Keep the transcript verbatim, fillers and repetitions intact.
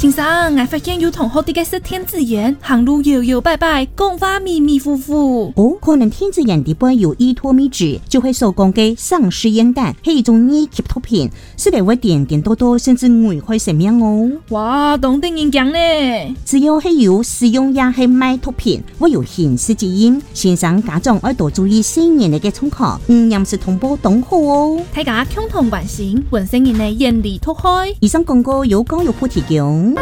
先生，我发现有同學啲嘅識天子眼，行路搖搖擺擺，講話迷迷糊糊。 哦，可能天子眼底背有依托物質，就會所講嘅喪屍煙彈係一種二級毒品，是嚟會點點多多甚至危害生命哦。 哇，當地人講呢， 只要係有使用也係賣毒品，會有刑事責任。先生家長要多注意新年嘅衝擊，唔嚴是通報董好哦。 大家共同關心，本身人嘅嚴厲毒害。 以上廣告由教育部提供。